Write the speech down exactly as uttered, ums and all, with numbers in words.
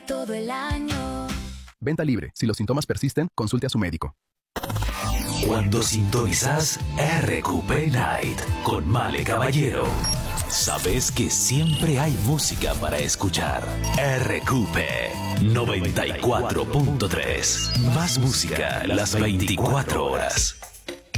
todo el año. Venta libre. Si los síntomas persisten, consulte a su médico. Cuando sintonizas R Q P Night con Male Caballero, sabes que siempre hay música para escuchar. R Q P noventa y cuatro punto tres. Más música las veinticuatro horas.